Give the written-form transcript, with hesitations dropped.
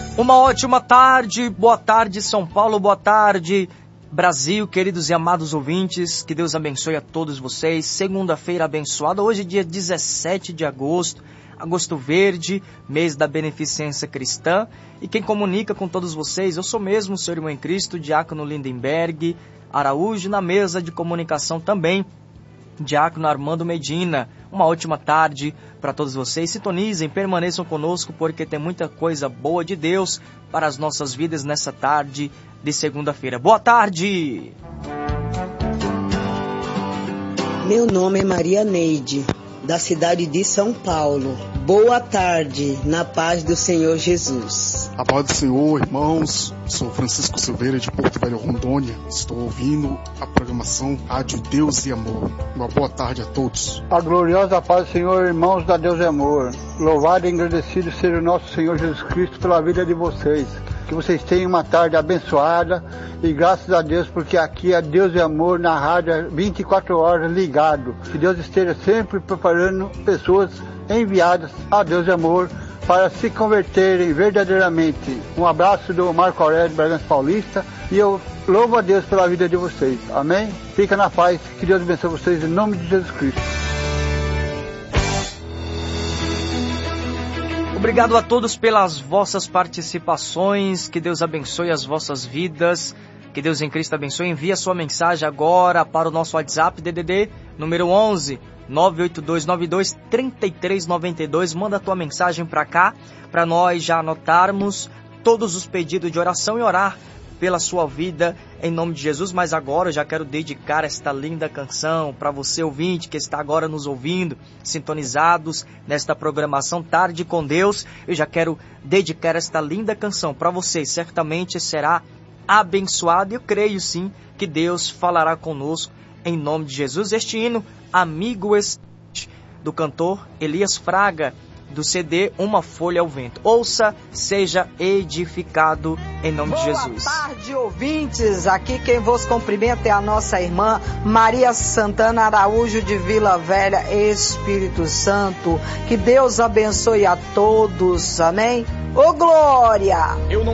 Uma ótima tarde, boa tarde São Paulo, boa tarde Brasil, queridos e amados ouvintes, que Deus abençoe a todos vocês. Segunda-feira abençoada, hoje dia 17 de agosto, agosto verde, mês da beneficência cristã. E quem comunica com todos vocês, eu sou mesmo, seu irmão em Cristo, Diácono Lindenberg Araújo, na mesa de comunicação também, Diácono Armando Medina. Uma ótima tarde para todos vocês. Sintonizem, permaneçam conosco, porque tem muita coisa boa de Deus para as nossas vidas nessa tarde de segunda-feira. Boa tarde! Meu nome é Maria Neide, da cidade de São Paulo. Boa tarde, na paz do Senhor Jesus. A paz do Senhor, irmãos. Sou Francisco Silveira, de Porto Velho, Rondônia. Estou ouvindo a programação Rádio Deus e Amor. Uma boa tarde a todos. A gloriosa paz do Senhor, irmãos da Deus e Amor. Louvado e agradecido seja o nosso Senhor Jesus Cristo pela vida de vocês. Que vocês tenham uma tarde abençoada e graças a Deus, porque aqui é Deus e Amor na rádio 24 horas ligado. Que Deus esteja sempre preparando pessoas enviadas a Deus e Amor para se converterem verdadeiramente. Um abraço do Marco Aurélio Bragança Paulista e eu louvo a Deus pela vida de vocês. Amém? Fica na paz, que Deus abençoe vocês em nome de Jesus Cristo. Obrigado a todos pelas vossas participações, que Deus abençoe as vossas vidas, que Deus em Cristo abençoe. Envie a sua mensagem agora para o nosso WhatsApp DDD número 11 982923392. Manda a tua mensagem para cá, para nós já anotarmos todos os pedidos de oração e orar pela sua vida em nome de Jesus. Mas agora eu já quero dedicar esta linda canção para você ouvinte que está agora nos ouvindo, sintonizados nesta programação Tarde com Deus. Eu já quero dedicar esta linda canção para você. Certamente será abençoado e eu creio sim que Deus falará conosco em nome de Jesus. Este hino, Amigo do cantor Elias Fraga, do CD Uma Folha ao Vento. Ouça, seja edificado em nome de Jesus. Boa tarde, ouvintes. Aqui quem vos cumprimenta é a nossa irmã Maria Santana Araújo, de Vila Velha, Espírito Santo. Que Deus abençoe a todos. Amém? Ô glória!